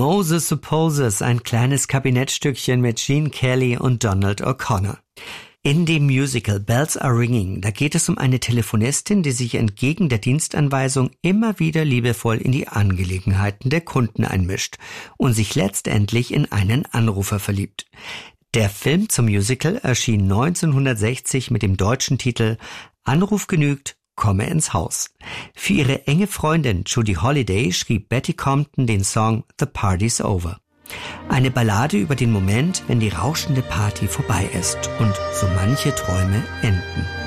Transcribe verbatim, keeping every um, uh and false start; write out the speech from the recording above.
Moses Supposes, ein kleines Kabinettstückchen mit Gene Kelly und Donald O'Connor. In dem Musical Bells Are Ringing, da geht es um eine Telefonistin, die sich entgegen der Dienstanweisung immer wieder liebevoll in die Angelegenheiten der Kunden einmischt und sich letztendlich in einen Anrufer verliebt. Der Film zum Musical erschien neunzehnhundertsechzig mit dem deutschen Titel Anruf genügt, komme ins Haus. Für ihre enge Freundin Judy Holliday schrieb Betty Compton den Song The Party's Over. Eine Ballade über den Moment, wenn die rauschende Party vorbei ist und so manche Träume enden.